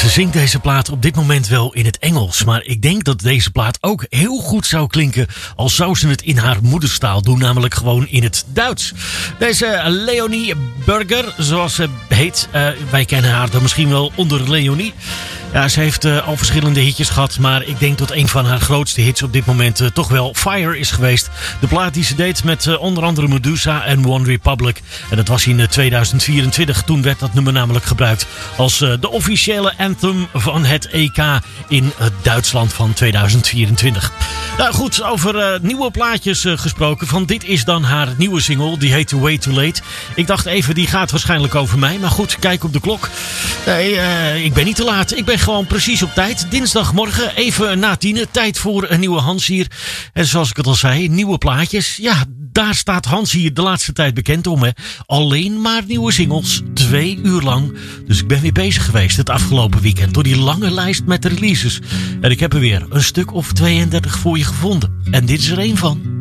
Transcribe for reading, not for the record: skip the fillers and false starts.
Ze zingt deze plaat op dit moment wel in het Engels, maar ik denk dat deze plaat ook heel goed zou klinken als zou ze het in haar moederstaal doen, namelijk gewoon in het Duits. Deze Leonie Burger, zoals ze heet, wij kennen haar dan misschien wel onder Leonie. Ja, ze heeft al verschillende hitjes gehad, maar ik denk dat een van haar grootste hits op dit moment toch wel Fire is geweest. De plaat die ze deed met onder andere Medusa en One Republic. En dat was in 2024. Toen werd dat nummer namelijk gebruikt als de officiële anthem van het EK in Duitsland van 2024. Nou goed, over nieuwe plaatjes gesproken. Van dit is dan haar nieuwe single, die heet Way Too Late. Ik dacht even, die gaat waarschijnlijk over mij. Maar goed, kijk op de klok. Nee, ik ben niet te laat. Ik ben gewoon precies op tijd. Dinsdagmorgen, even na 10. Tijd voor een nieuwe Hans hier. En zoals ik het al zei, nieuwe plaatjes. Ja, daar staat Hans hier de laatste tijd bekend om. Hè. Alleen maar nieuwe singles. 2 uur lang. Dus ik ben weer bezig geweest het afgelopen weekend door die lange lijst met releases. En ik heb er weer een stuk of 32 voor je gevonden. En dit is er één van.